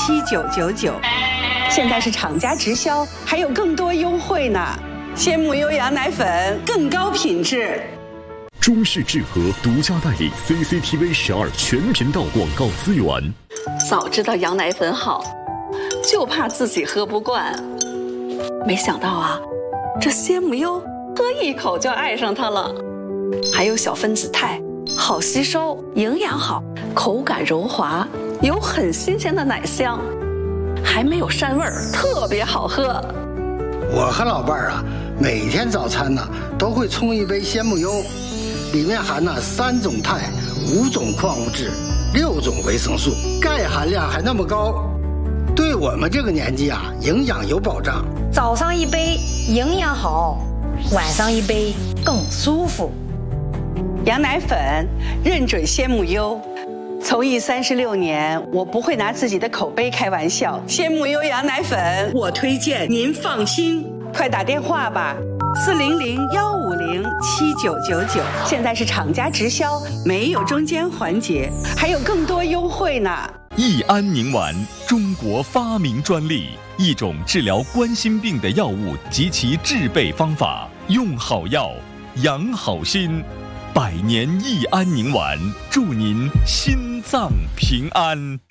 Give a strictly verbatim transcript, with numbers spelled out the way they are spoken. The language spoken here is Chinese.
七九九九，现在是厂家直销，还有更多优惠呢。鲜母优羊奶粉更高品质。 中式智和独家代理 C C T V 十二全频道广告资源。 早知道羊奶粉好，就怕自己喝不惯。没想到啊，这鲜母优喝一口就爱上它了。还有小分子肽，好吸收，营养好，口感柔滑，有很新鲜的奶香，还没有膻味儿，特别好喝。 我和老伴儿啊，每天早餐呢都会冲一杯鲜母优，里面含了三种肽、五种矿物质、六种维生素，钙含量还那么高，对我们这个年纪啊，营养有保障。 早上一杯营养好，晚上一杯更舒服。 羊奶粉认准鲜母优，从艺三十六年，我不会拿自己的口碑开玩笑。鲜母优羊奶粉，我推荐，您放心。快打电话吧，四零零幺五零七九九九。现在是厂家直销，没有中间环节，还有更多优惠呢。 益安宁丸，中国发明专利，一种治疗冠心病的药物及其制备方法。用好药，养好心。百年益安宁丸，祝您心脏平安。